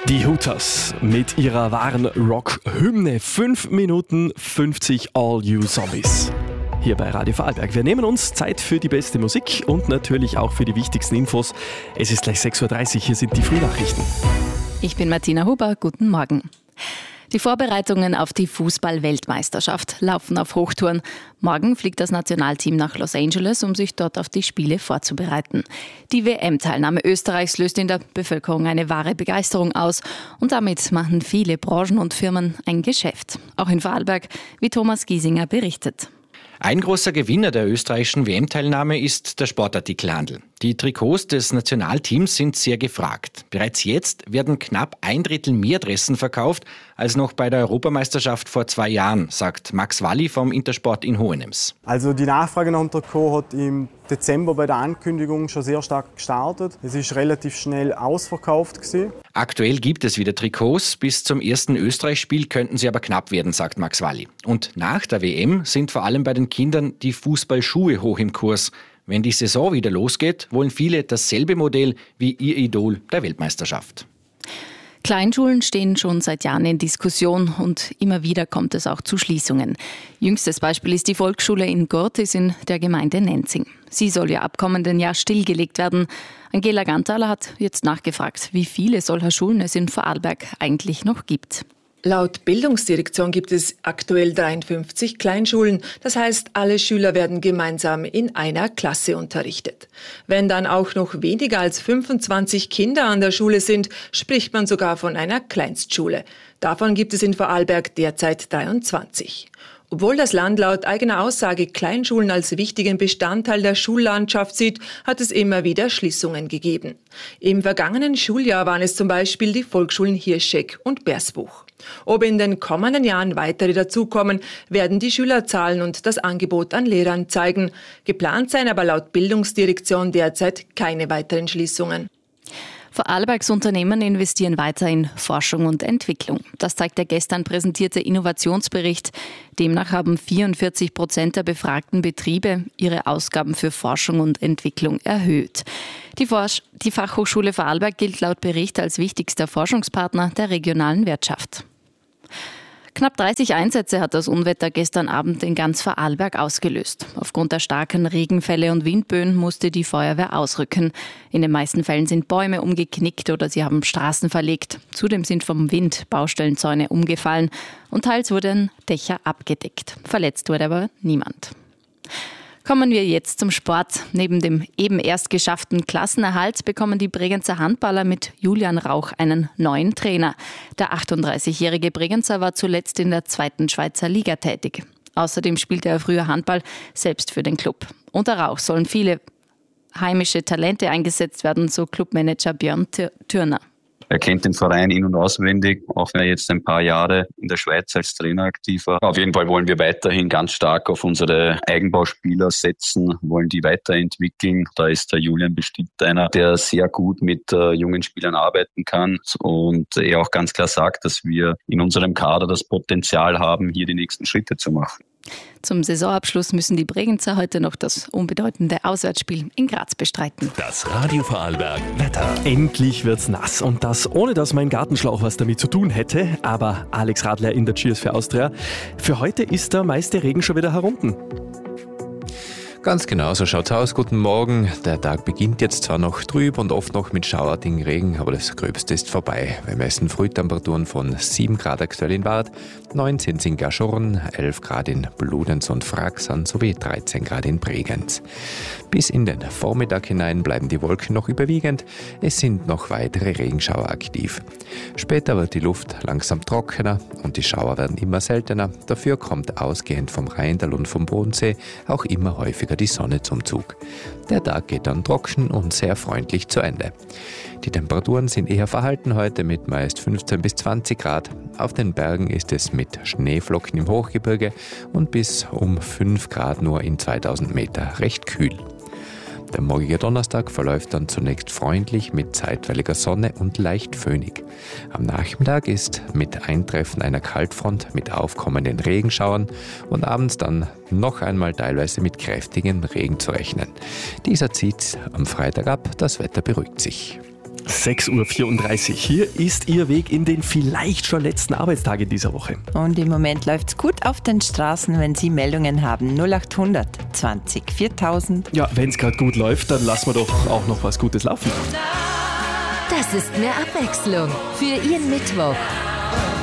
Die Hooters mit ihrer wahren Rock-Hymne. 5 Minuten 50 All You Zombies. Hier bei Radio Vorarlberg. Wir nehmen uns Zeit für die beste Musik und natürlich auch für die wichtigsten Infos. Es ist gleich 6.30 Uhr, hier sind die Frühnachrichten. Ich bin Martina Huber, guten Morgen. Die Vorbereitungen auf die Fußball-Weltmeisterschaft laufen auf Hochtouren. Morgen fliegt das Nationalteam nach Los Angeles, um sich dort auf die Spiele vorzubereiten. Die WM-Teilnahme Österreichs löst in der Bevölkerung eine wahre Begeisterung aus. Und damit machen viele Branchen und Firmen ein Geschäft. Auch in Vorarlberg, wie Thomas Giesinger berichtet. Ein großer Gewinner der österreichischen WM-Teilnahme ist der Sportartikelhandel. Die Trikots des Nationalteams sind sehr gefragt. Bereits jetzt werden knapp 1/3 mehr Dressen verkauft als noch bei der Europameisterschaft vor 2 Jahren, sagt Max Walli vom Intersport in Hohenems. Also die Nachfrage nach dem Trikot hat im Dezember bei der Ankündigung schon sehr stark gestartet. Es ist relativ schnell ausverkauft gewesen. Aktuell gibt es wieder Trikots. Bis zum ersten Österreich-Spiel könnten sie aber knapp werden, sagt Max Walli. Und nach der WM sind vor allem bei den Kindern die Fußballschuhe hoch im Kurs. Wenn die Saison wieder losgeht, wollen viele dasselbe Modell wie ihr Idol der Weltmeisterschaft. Kleinschulen stehen schon seit Jahren in Diskussion und immer wieder kommt es auch zu Schließungen. Jüngstes Beispiel ist die Volksschule in Gurtis in der Gemeinde Nenzing. Sie soll ja ab kommenden Jahr stillgelegt werden. Angela Gantaler hat jetzt nachgefragt, wie viele solcher Schulen es in Vorarlberg eigentlich noch gibt. Laut Bildungsdirektion gibt es aktuell 53 Kleinschulen. Das heißt, alle Schüler werden gemeinsam in einer Klasse unterrichtet. Wenn dann auch noch weniger als 25 Kinder an der Schule sind, spricht man sogar von einer Kleinstschule. Davon gibt es in Vorarlberg derzeit 23. Obwohl das Land laut eigener Aussage Kleinschulen als wichtigen Bestandteil der Schullandschaft sieht, hat es immer wieder Schließungen gegeben. Im vergangenen Schuljahr waren es zum Beispiel die Volksschulen Hirschegg und Bersbuch. Ob in den kommenden Jahren weitere dazukommen, werden die Schülerzahlen und das Angebot an Lehrern zeigen. Geplant seien aber laut Bildungsdirektion derzeit keine weiteren Schließungen. Vorarlbergs Unternehmen investieren weiter in Forschung und Entwicklung. Das zeigt der gestern präsentierte Innovationsbericht. Demnach haben 44% der befragten Betriebe ihre Ausgaben für Forschung und Entwicklung erhöht. Die Fachhochschule Vorarlberg gilt laut Bericht als wichtigster Forschungspartner der regionalen Wirtschaft. Knapp 30 Einsätze hat das Unwetter gestern Abend in ganz Vorarlberg ausgelöst. Aufgrund der starken Regenfälle und Windböen musste die Feuerwehr ausrücken. In den meisten Fällen sind Bäume umgeknickt oder sie haben Straßen verlegt. Zudem sind vom Wind Baustellenzäune umgefallen und teils wurden Dächer abgedeckt. Verletzt wurde aber niemand. Kommen wir jetzt zum Sport. Neben dem eben erst geschafften Klassenerhalt bekommen die Bregenzer Handballer mit Julian Rauch einen neuen Trainer. Der 38-jährige Bregenzer war zuletzt in der 2. Schweizer Liga tätig. Außerdem spielte er früher Handball, selbst für den Club. Unter Rauch sollen viele heimische Talente eingesetzt werden, so Clubmanager Björn Thürner. Er kennt den Verein in- und auswendig, auch wenn er jetzt ein paar Jahre in der Schweiz als Trainer aktiv war. Auf jeden Fall wollen wir weiterhin ganz stark auf unsere Eigenbauspieler setzen, wollen die weiterentwickeln. Da ist der Julian bestimmt einer, der sehr gut mit jungen Spielern arbeiten kann und er auch ganz klar sagt, dass wir in unserem Kader das Potenzial haben, hier die nächsten Schritte zu machen. Zum Saisonabschluss müssen die Bregenzer heute noch das unbedeutende Auswärtsspiel in Graz bestreiten. Das Radio Vorarlberg Wetter. Endlich wird's nass und das ohne, dass mein Gartenschlauch was damit zu tun hätte. Aber Alex Radler in der Cheers für Austria. Für heute ist der meiste Regen schon wieder herunten. Ganz genau, so schaut's aus. Guten Morgen. Der Tag beginnt jetzt zwar noch trüb und oft noch mit schauartigen Regen, aber das Gröbste ist vorbei. Wir messen Frühtemperaturen von 7 Grad aktuell in Wart, 19 in Gaschorn, 11 Grad in Bludenz und Fraxan sowie 13 Grad in Bregenz. Bis in den Vormittag hinein bleiben die Wolken noch überwiegend. Es sind noch weitere Regenschauer aktiv. Später wird die Luft langsam trockener und die Schauer werden immer seltener. Dafür kommt ausgehend vom Rheindal und vom Bodensee auch immer häufiger die Sonne zum Zug. Der Tag geht dann trocken und sehr freundlich zu Ende. Die Temperaturen sind eher verhalten heute mit meist 15 bis 20 Grad. Auf den Bergen ist es mit Schneeflocken im Hochgebirge und bis um 5 Grad nur in 2000 Meter recht kühl. Der morgige Donnerstag verläuft dann zunächst freundlich mit zeitweiliger Sonne und leicht föhnig. Am Nachmittag ist mit Eintreffen einer Kaltfront mit aufkommenden Regenschauern und abends dann noch einmal teilweise mit kräftigen Regen zu rechnen. Dieser zieht am Freitag ab, das Wetter beruhigt sich. 6:34 Uhr. Hier ist Ihr Weg in den vielleicht schon letzten Arbeitstag in dieser Woche. Und im Moment läuft's gut auf den Straßen, wenn Sie Meldungen haben. 0800 20 4000. Ja, wenn es gerade gut läuft, dann lassen wir doch auch noch was Gutes laufen. Das ist mehr Abwechslung für Ihren Mittwoch.